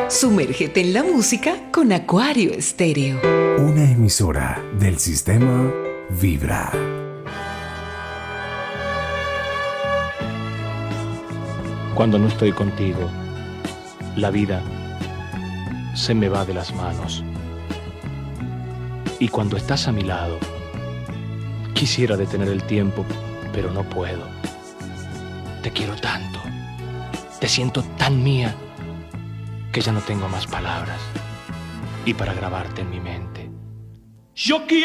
Sumérgete en la música con Acuario Estéreo. Una emisora del sistema Vibra. Cuando no estoy contigo, la vida se me va de las manos. Y cuando estás a mi lado, quisiera detener el tiempo, pero no puedo. Te quiero tanto, te siento tan mía, que ya no tengo más palabras. Y para grabarte en mi mente, yo quiero